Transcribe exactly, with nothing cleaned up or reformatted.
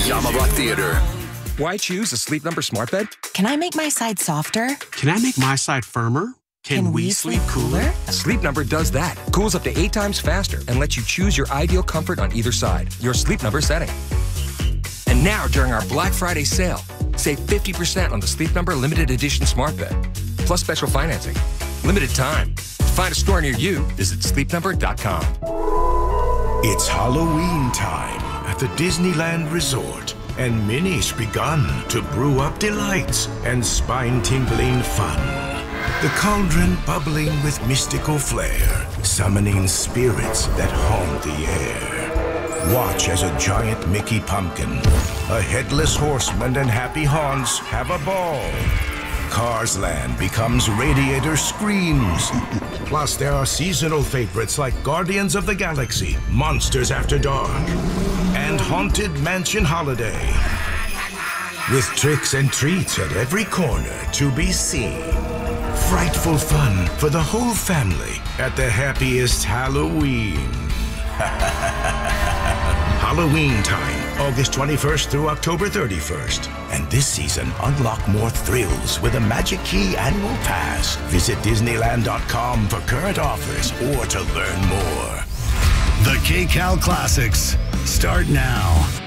Yamava Theater. Why choose a Sleep Number smart bed? Can I make my side softer? Can I make my side firmer? Can, Can we, we sleep sleep cooler? cooler? Sleep Number does that. Cools up to eight times faster and lets you choose your ideal comfort on either side. Your Sleep Number setting. And now, during our Black Friday sale, save fifty percent on the Sleep Number limited edition smart bed. Plus special financing. Limited time. To find a store near you, visit sleep number dot com. It's Halloween time at the Disneyland Resort, and Minnie's begun to brew up delights and spine-tingling fun. The cauldron bubbling with mystical flair, summoning spirits that haunt the air. Watch as a giant Mickey pumpkin, a headless horseman, and happy haunts have a ball. Cars Land becomes Radiator Screams. Plus, there are seasonal favorites like Guardians of the Galaxy, Monsters After Dark, and Haunted Mansion Holiday. With tricks and treats at every corner to be seen. Frightful fun for the whole family at the happiest Halloween. Halloween time, August twenty-first through October thirty-first. And this season, unlock more thrills with a Magic Key annual pass. Visit Disneyland dot com for current offers or to learn more. The K-Cal Classics start now.